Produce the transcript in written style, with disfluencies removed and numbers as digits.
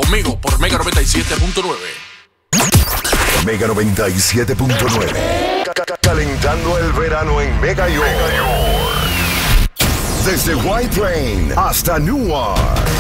conmigo por Mega 97.9. Mega 97.9. Calentando el verano en Mega York. Desde White Plain hasta Newark.